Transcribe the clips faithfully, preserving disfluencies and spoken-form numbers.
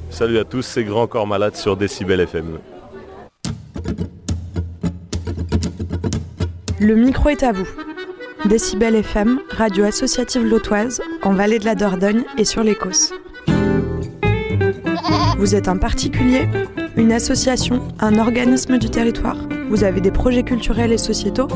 Salut à tous, c'est Grand Corps Malade sur Décibel F M. Le micro est à vous. Décibel F M, radio associative lotoise, en Vallée de la Dordogne et sur l'Écosse. Vous êtes un particulier, une association, un organisme du territoire? Vous avez des projets culturels et sociétaux?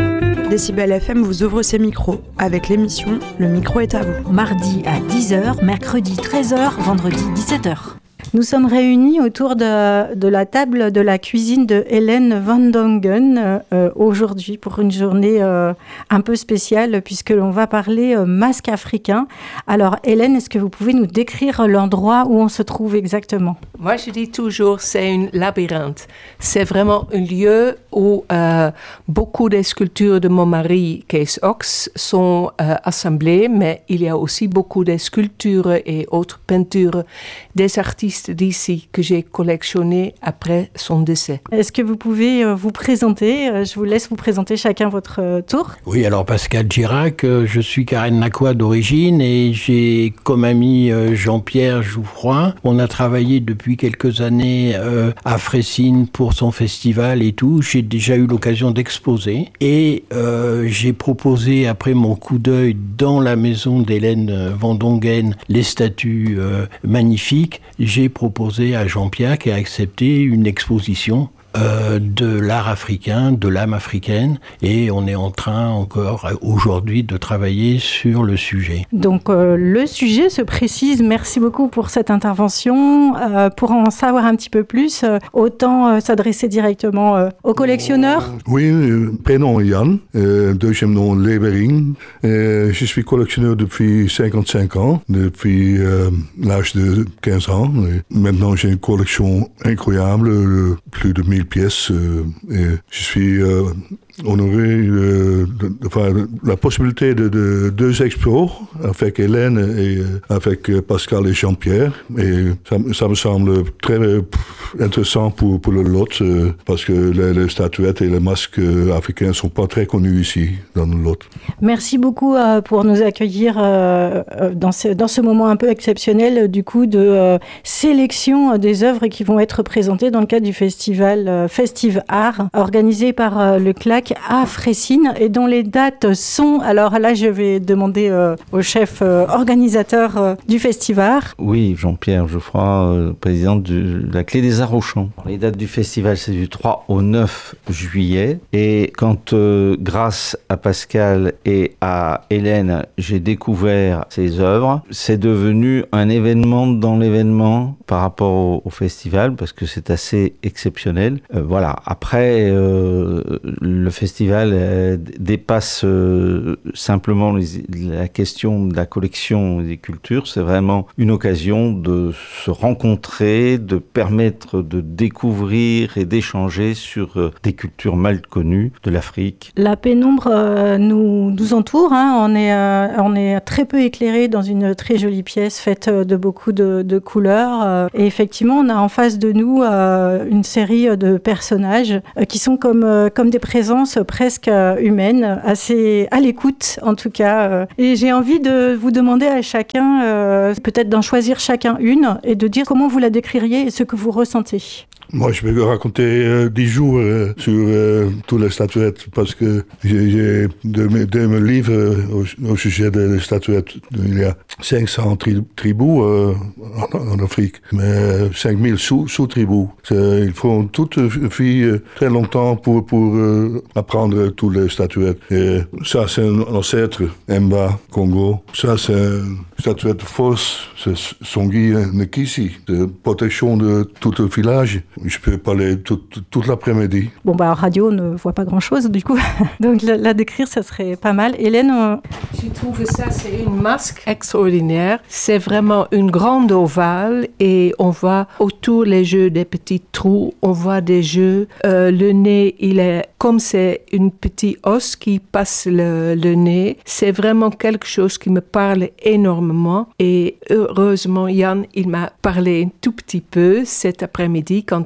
Décibel F M vous ouvre ses micros avec l'émission Le micro est à vous. Mardi à dix heures, mercredi treize heures, vendredi dix-sept heures. Nous sommes réunis autour de, de la table de la cuisine de Hélène Van Dongen euh, aujourd'hui pour une journée euh, un peu spéciale puisque l'on va parler euh, masque africain. Alors Hélène, est-ce que vous pouvez nous décrire l'endroit où on se trouve exactement? Moi, je dis toujours c'est un labyrinthe. C'est vraiment un lieu où euh, beaucoup des sculptures de mon mari, Kees Ox, sont euh, assemblées, mais il y a aussi beaucoup de sculptures et autres peintures des artistes d'ici que j'ai collectionné après son décès. Est-ce que vous pouvez euh, vous présenter? Je vous laisse vous présenter chacun votre euh, tour. Oui, alors Pascal Girac, euh, je suis Karen Nakwa d'origine et j'ai comme ami euh, Jean-Pierre Jouffroy. On a travaillé depuis quelques années euh, à Fressines pour son festival et tout. J'ai déjà eu l'occasion d'exposer et euh, j'ai proposé après mon coup d'œil dans la maison d'Hélène Van Dongen les statues euh, magnifiques. J'ai proposé à Jean-Pierre qui a accepté une exposition euh, de l'art africain, de l'âme africaine, et on est en train encore aujourd'hui de travailler sur le sujet. Donc euh, le sujet se précise, merci beaucoup pour cette intervention. Euh, pour en savoir un petit peu plus, euh, autant euh, s'adresser directement euh, aux collectionneurs. Oui, euh, prénom Yann, euh, deuxième nom Levering. Euh, je suis collectionneur depuis cinquante-cinq ans, depuis euh, l'âge de quinze ans. Et maintenant j'ai une collection incroyable, euh, plus de mille pièces. Euh, et je suis euh, honoré euh, de, de faire la possibilité de, de deux expos avec Hélène et euh, avec Pascal et Jean-Pierre. Et ça, ça me semble très euh, intéressant pour, pour le lot euh, parce que les, les statuettes et les masques africains ne sont pas très connus ici dans le lot. Merci beaucoup euh, pour nous accueillir euh, dans, ce, dans ce moment un peu exceptionnel du coup de euh, sélection des œuvres qui vont être présentées dans le cadre du festival euh, Festive Art organisé par euh, le C L A C à Fressines et dont les dates sont, alors là je vais demander euh, au chef euh, organisateur euh, du festival. Oui, Jean-Pierre Geoffroy, euh, président de la Clé des Arts au Champ. Les dates du festival c'est du trois au neuf juillet et quand euh, grâce à Pascal et à Hélène j'ai découvert ces œuvres, c'est devenu un événement dans l'événement par rapport au, au festival parce que c'est assez exceptionnel. Euh, voilà, après euh, le festival euh, dépasse euh, simplement les, la question de la collection des cultures, c'est vraiment une occasion de se rencontrer, de permettre de découvrir et d'échanger sur euh, des cultures mal connues de l'Afrique. La pénombre euh, nous, nous entoure, hein. on, est, euh, on est très peu éclairé dans une très jolie pièce faite de beaucoup de, de couleurs euh, et effectivement on a en face de nous euh, une série de personnages euh, qui sont comme, euh, comme des présences presque humaines, assez à l'écoute en tout cas. Et j'ai envie de vous demander à chacun, euh, peut-être d'en choisir chacun une et de dire comment vous la décririez et ce que vous ressentez. Moi, je vais raconter euh, dix jours euh, sur euh, toutes les statuettes parce que j'ai, j'ai de, mes, de mes livres euh, au, au sujet des statuettes. Il y a cinq cents tri, tribus euh, en, en Afrique, mais cinq mille sous, sous-tribus. C'est, il faut toute vie euh, très longtemps pour, pour euh, apprendre toutes les statuettes. Et ça, c'est un ancêtre, Mba, Congo. Ça, c'est une statuette fausse, c'est Songui Nkisi. C'est protection de tout le village. Je peux parler tout, toute l'après-midi. Bon, bah, en radio, on ne voit pas grand-chose, du coup. Donc, la, la décrire, ça serait pas mal. Hélène on... Je trouve que ça, c'est une masque extraordinaire. C'est vraiment une grande ovale et on voit autour les jeux des petits trous. On voit des jeux. Euh, le nez, il est comme c'est une petite os qui passe le, le nez. C'est vraiment quelque chose qui me parle énormément. Et heureusement, Yann, il m'a parlé un tout petit peu cet après-midi quand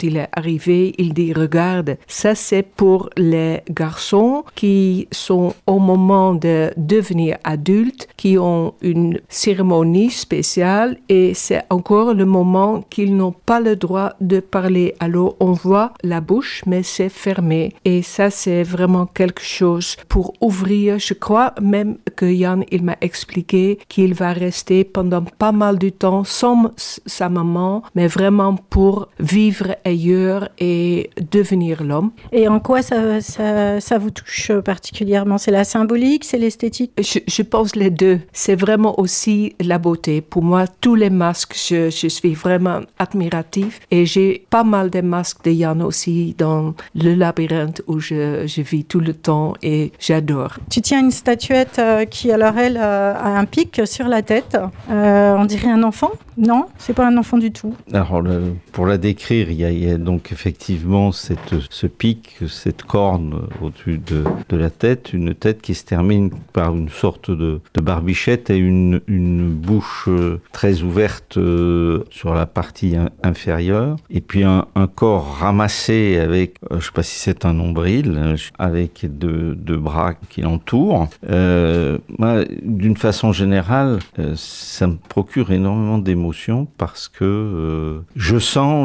quand il est arrivé, il dit « Regarde, ça c'est pour les garçons qui sont au moment de devenir adultes, qui ont une cérémonie spéciale et c'est encore le moment qu'ils n'ont pas le droit de parler. Alors on voit la bouche, mais c'est fermé. Et ça c'est vraiment quelque chose pour ouvrir. Je crois même que Jan, il m'a expliqué qu'il va rester pendant pas mal de temps sans sa maman, mais vraiment pour vivre ailleurs et devenir l'homme. Et en quoi ça, ça, ça vous touche particulièrement? C'est la symbolique, c'est l'esthétique? je, je pense les deux. C'est vraiment aussi la beauté. Pour moi, tous les masques, je, je suis vraiment admiratif et j'ai pas mal de masques de Jan aussi dans le labyrinthe où je, je vis tout le temps et j'adore. Tu tiens une statuette euh, qui, alors elle, euh, a un pic sur la tête. Euh, on dirait un enfant? Non, c'est pas un enfant du tout. Alors, le, pour la décrire, il y, a, il y a donc effectivement cette, ce pic, cette corne au-dessus de, de la tête, une tête qui se termine par une sorte de, de barbichette et une, une bouche très ouverte euh, sur la partie in, inférieure, et puis un, un corps ramassé avec, euh, je ne sais pas si c'est un nombril, avec deux, deux bras qui l'entourent. Euh, moi, d'une façon générale, euh, ça me procure énormément d'émotions parce que euh, je sens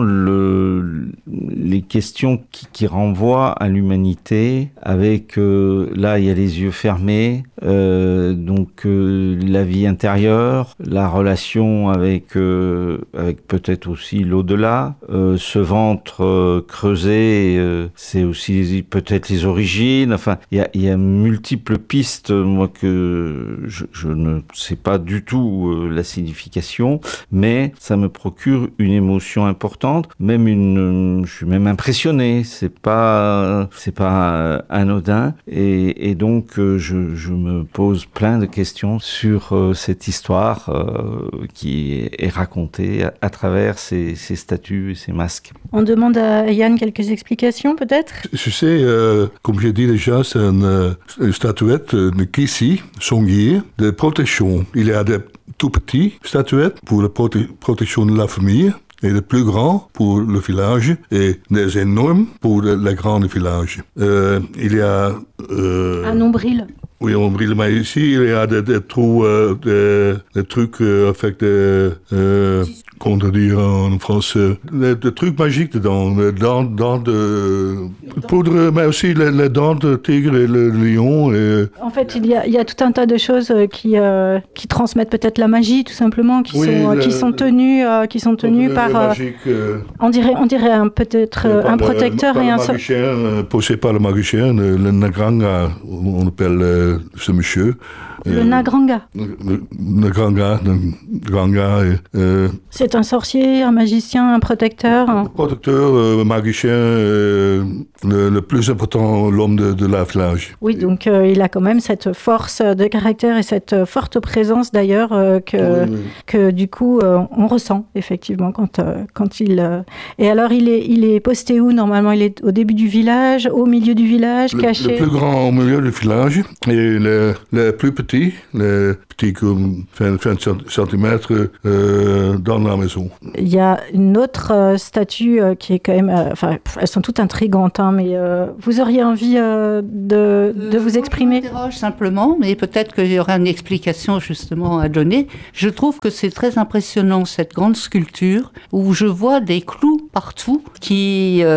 le, les questions qui, qui renvoient à l'humanité avec, euh, là, il y a les yeux fermés, euh, donc euh, la vie intérieure, la relation avec, euh, avec peut-être aussi l'au-delà, euh, ce ventre euh, creusé, euh, c'est aussi peut-être les origines, enfin, il y a, il y a multiples pistes, moi, que je, je ne sais pas du tout euh, la signification, mais ça me procure une émotion importante, même une, je suis même impressionné, c'est pas, c'est pas anodin, et, et donc euh, je, je me pose plein de questions sur euh, cette histoire euh, qui est racontée à, à travers ces, ces statues et ces masques. On demande à Jan quelques explications peut-être? Je sais, euh, comme j'ai dit déjà, c'est une, une statuette, une Kissi, songier, de protection. Il y a des tout petits statuettes pour la prote- protection de la famille, et les plus grands pour le village, et des énormes pour le, le grand village. Euh, il y a... Euh, un nombril. Oui, un nombril, mais ici, il y a des, des trous, euh, des, des trucs euh, avec des... Euh, comment dire en français? Des, des trucs magiques dedans, des dents, dents de poudre, mais aussi les, les dents de tigre et le lion. Et... En fait, il y, a, il y a tout un tas de choses qui, euh, qui transmettent peut-être la magie, tout simplement, qui, oui, sont, le, qui sont tenues, euh, qui sont tenues par... Euh, magique, euh, on, dirait, on dirait un, peut-être euh, un protecteur le, et un... magicien, euh, posé par le magicien, le, le Nagranga, on appelle euh, ce monsieur. Le euh, Nagranga. Le Nagranga, le Nagranga. Euh, C'est un sorcier, un magicien, un protecteur. Un protecteur, euh, magicien, euh, le, le plus important, l'homme de, de la village. Oui, donc euh, il a quand même cette force de caractère et cette forte présence d'ailleurs euh, que, oui, oui. que du coup euh, on ressent effectivement quand, euh, quand il... Euh... Et alors il est, il est posté où normalement? Il est au début du village, au milieu du village, le, caché? Le plus grand au milieu du village et le, le plus petit, le petit comme vingt centimètres euh, dans la maison. Il y a une autre euh, statue euh, qui est quand même... Euh, enfin, elles sont toutes intrigantes, hein, mais euh, vous auriez envie euh, de, de vous exprimer? Je m'interroge simplement, mais peut-être qu'il y aura une explication justement à donner. Je trouve que c'est très impressionnant, cette grande sculpture, où je vois des clous partout qui... Euh,